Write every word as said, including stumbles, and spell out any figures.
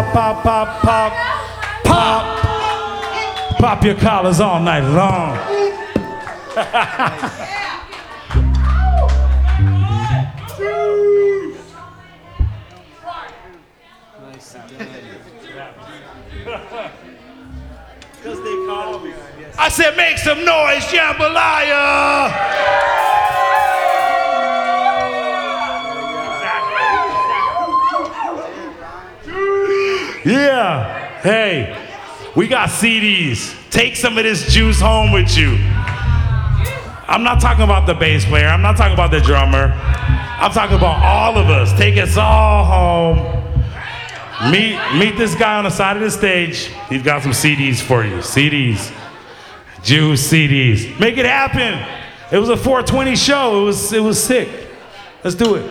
pop, pop, pop, pop, pop. Pop your collars all night long. I said, make some noise, jambalaya! Yeah. Hey, we got C Ds. Take some of this juice home with you. I'm not talking about the bass player. I'm not talking about the drummer. I'm talking about all of us. Take us all home. Meet, meet this guy on the side of the stage. He's got some C Ds for you. C Ds. Juice C Ds. Make it happen. It was a four twenty show. It was, it was sick. Let's do it.